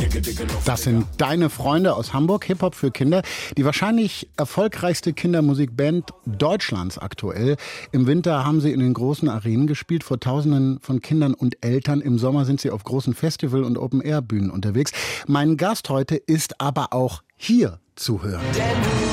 Das sind Deine Freunde aus Hamburg, Hip-Hop für Kinder. Die wahrscheinlich erfolgreichste Kindermusikband Deutschlands aktuell. Im Winter haben sie in den großen Arenen gespielt, vor Tausenden von Kindern und Eltern. Im Sommer sind sie auf großen Festival- und Open-Air-Bühnen unterwegs. Mein Gast heute ist aber auch hier zu hören.